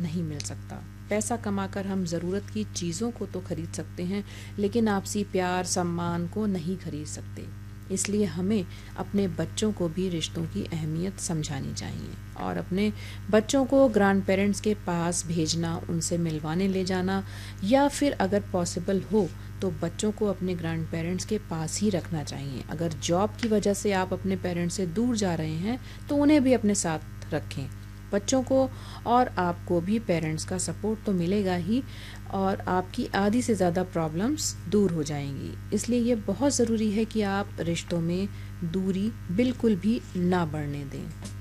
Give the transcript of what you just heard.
नहीं मिल सकता। पैसा कमाकर हम ज़रूरत की चीज़ों को तो खरीद सकते हैं, लेकिन आपसी प्यार सम्मान को नहीं खरीद सकते। इसलिए हमें अपने बच्चों को भी रिश्तों की अहमियत समझानी चाहिए और अपने बच्चों को ग्रैंड पेरेंट्स के पास भेजना, उनसे मिलवाने ले जाना, या फिर अगर पॉसिबल हो तो बच्चों को अपने ग्रैंड पेरेंट्स के पास ही रखना चाहिए। अगर जॉब की वजह से आप अपने पेरेंट्स से दूर जा रहे हैं तो उन्हें भी अपने साथ रखें। बच्चों को और आपको भी पेरेंट्स का सपोर्ट तो मिलेगा ही, और आपकी आधी से ज़्यादा प्रॉब्लम्स दूर हो जाएंगी। इसलिए ये बहुत ज़रूरी है कि आप रिश्तों में दूरी बिल्कुल भी ना बढ़ने दें।